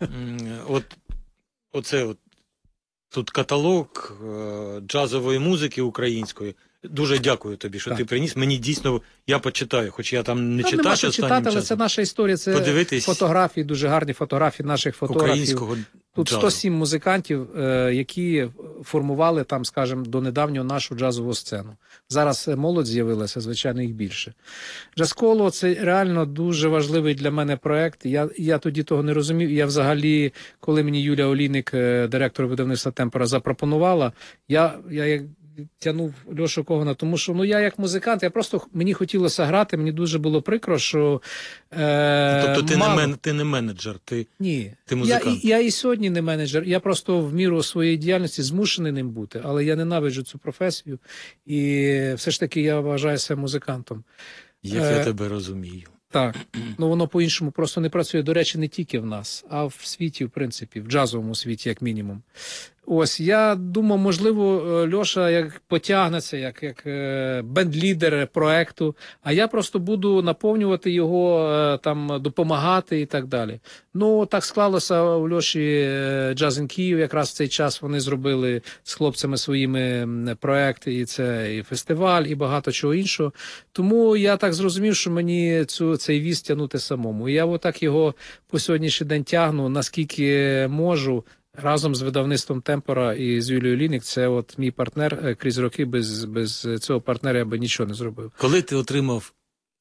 От, оце от, тут каталог е, джазової музики української. Дуже дякую тобі, що так. ти приніс. Мені дійсно, я почитаю, хоч я там не Та читав нема останнім що читати, але часом. це наша історія, це Подивитись фотографії, дуже гарні фотографії наших фотографів. Українського Тут джазу. сто сім музикантів, е, які формували там, скажімо, до недавнього нашу джазову сцену. Зараз молодь з'явилася, звичайно, їх більше. Джаз-коло – це реально дуже важливий для мене проект. Я, я тоді того не розумів. Я взагалі, коли мені Юля Олійник, директор видавництва «Темпора», запропонувала, я, я як тягнув Льошу Когана, тому що ну я як музикант, я просто, мені хотілося грати, мені дуже було прикро, що... Е, Тобто ти, мало... не мен, ти не менеджер, ти, Ні. ти музикант. Я, я і сьогодні не менеджер, я просто в міру своєї діяльності змушений ним бути, але я ненавиджу цю професію і все ж таки я вважаю себе музикантом. Як е, я тебе розумію. Так, ну воно по-іншому просто не працює, до речі, не тільки в нас, а в світі, в принципі, в джазовому світі, як мінімум. Ось, я думав, можливо, е, Льоша як потягнеться, як, як е, бенд-лідер проекту, а я просто буду наповнювати його, е, там, допомагати і так далі. Ну, так склалося у Льоші е, Jazz in Київ, якраз в цей час вони зробили з хлопцями своїми м, проекти, і це і фестиваль, і багато чого іншого. Тому я так зрозумів, що мені цю, цей віз тягнути самому. І я отак його по сьогоднішній день тягну, наскільки можу, разом з видавництвом Темпора і з Юлією Лінік. Це от мій партнер е, крізь роки. Без, без цього партнера я би нічого не зробив. Коли ти отримав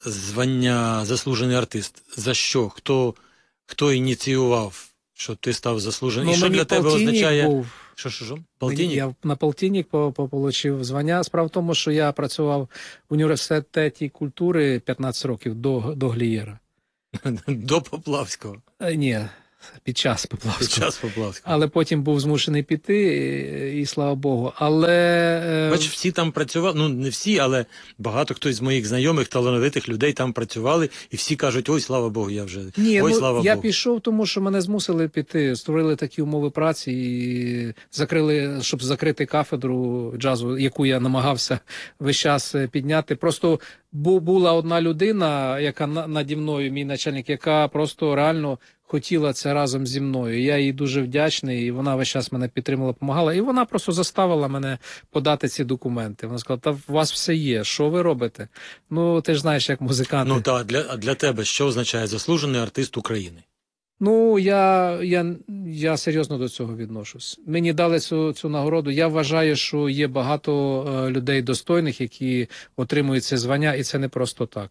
звання заслужений артист, за що? Хто, хто ініціював, що ти став заслуженим? І що мені для тебе полтинник означає? був. Що, що, що? Мені- Полтинник? Я на полтинник по- по- получив звання. Справа в тому, що я працював в університеті культури п'ятнадцять років до, до Глієра. До Поплавського. Е, Ні, під час Під Поплавського. час Поплавського. Але потім був змушений піти, і, і слава Богу. Але е, Бач, всі там працювали, ну не всі, але багато хтось з моїх знайомих, талановитих людей там працювали, і всі кажуть, ой, слава Богу, я вже, ні, ой, ну, слава я Богу. пішов, тому що мене змусили піти. Створили такі умови праці і закрили, щоб закрити кафедру джазу, яку я намагався весь час е, підняти. Просто бу- була одна людина, яка на- наді мною, мій начальник, яка просто реально хотіла це разом зі мною. Я їй дуже вдячний, і вона весь час мене підтримала, допомагала. І вона просто заставила мене подати ці документи. Вона сказала, та у вас все є, що ви робите? Ну, ти ж знаєш, як музиканти. Ну так, для, а для тебе що означає заслужений артист України? Ну, я, я, я серйозно до цього відношусь. Мені дали цю, цю нагороду. Я вважаю, що є багато е, людей достойних, які отримують це звання, і це не просто так.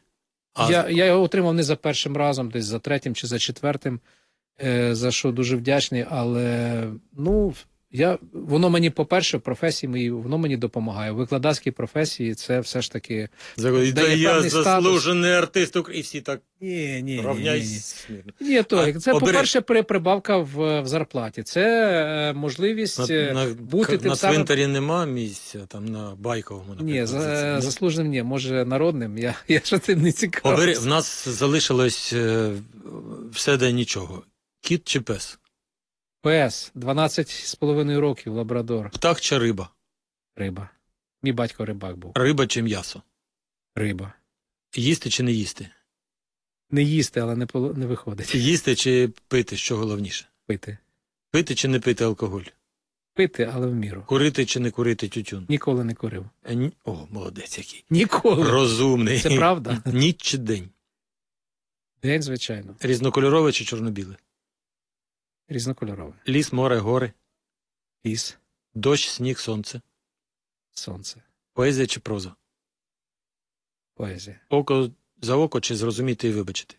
А Я, я його отримав не за першим разом, десь за третім чи за четвертим, е, за що дуже вдячний. Але ну, я, воно мені, по-перше, в професії моїй, воно мені допомагає. У викладацькій професії це все ж таки. Заходить, дає та я певний статус. заслужений артист України. І всі так Ні, ні, равняйся. Ні, Толік, це, А, обере- по-перше, при- прибавка в, в зарплаті. Це е, можливість На, е, на, бути на тим самим. цвинтарі нема місця, там на Байковому, наприклад. Ні, за це. за, Ні? заслуженим ні, може народним. Я, я що тим не цікавий. Обери, в нас залишилось е, все де нічого. Кіт чи пес? ПС, дванадцять з половиною років, лабрадор, Птах чи риба? риба. Мій батько рибак був. Риба чи м'ясо? Риба. Їсти чи не їсти? Не їсти, але не, поло- не виходить. Їсти чи пити, що головніше? Пити. Пити чи не пити алкоголь? Пити, але в міру. Курити чи не курити тютюн? Ніколи не курив. Е, ні- О, молодець який. Ніколи. Розумний. Це правда? Ніч чи день? День, звичайно. Різнокольорове чи чорно-біле? Різнокольорове. Ліс, море, гори, Ліс, дощ, сніг, сонце. сонце, Поезія чи проза? поезія. Око за око чи зрозуміти і вибачити?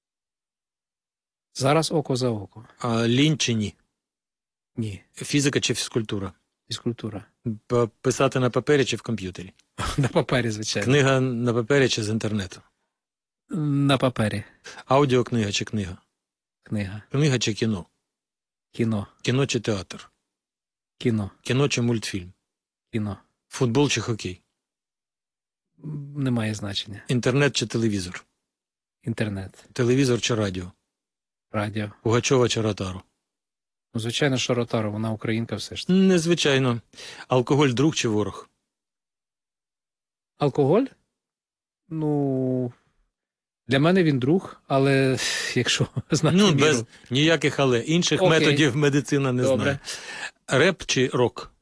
Зараз око за око. А лінь чи ні? Ні. Фізика чи фізкультура? Фізкультура. П- Писати на папері чи в комп'ютері? На папері, звичайно. Книга на папері чи з інтернету? На папері. Аудіокнига чи книга? Книга. Книга чи кіно? Кіно. Кіно чи театр? Кіно. Кіно чи мультфільм? Кіно. Футбол чи хокей? М, Немає значення. Інтернет чи телевізор? Інтернет. Телевізор чи радіо? Радіо. Пугачова чи Ротару? Ну, звичайно, що Ротару, вона українка все ж. Незвичайно. Алкоголь друг чи ворог? Алкоголь? Ну, для мене він друг, але якщо знати Ну, міру. без ніяких але. Інших Окей. методів медицина не Добре. знає. Реп чи рок?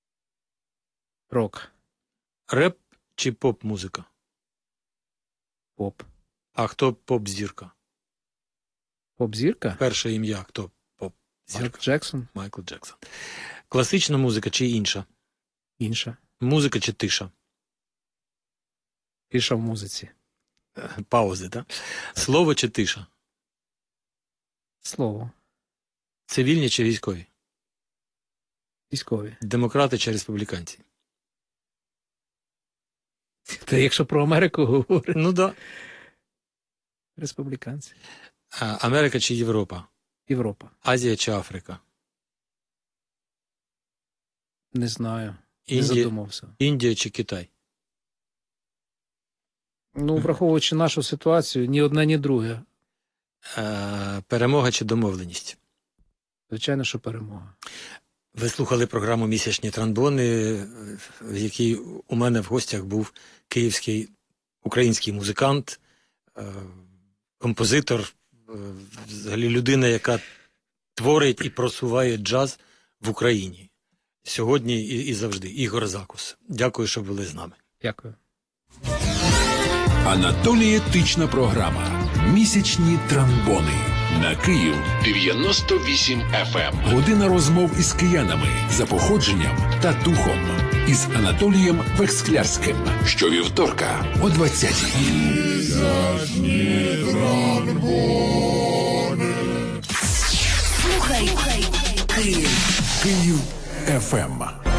Рок. Реп чи поп-музика? Поп. А хто поп-зірка? Поп-зірка? Перше ім'я хто поп-зірка? Майкл Джексон. Майкл Джексон. Класична музика чи інша? Інша. Музика чи тиша? Тиша в музиці. Паузи, так? Слово чи тиша? Слово. Цивільні чи військові? Військові. Демократи чи республіканці? Та якщо про Америку говорити, Ну да. республіканці. А, Америка чи Європа? Європа. Азія чи Африка? Не знаю. Не Індія, задумався. Індія чи Китай? Ну, враховуючи нашу ситуацію, ні одне, ні друге. Е, перемога чи домовленість? Звичайно, що перемога. Ви слухали програму «Місячні тромбони», в якій у мене в гостях був київський український музикант, композитор, взагалі людина, яка творить і просуває джаз в Україні. Сьогодні і, і завжди. Ігор Закус. Дякую, що були з нами. Дякую. Анатолій Етична програма «Місячні тромбони» на Київ дев'яносто вісім еф ем. Година розмов із киянами за походженням та духом із Анатолієм Вексклярським. Щовівторка о двадцятій. Слухай, Київ. Київ еф ем.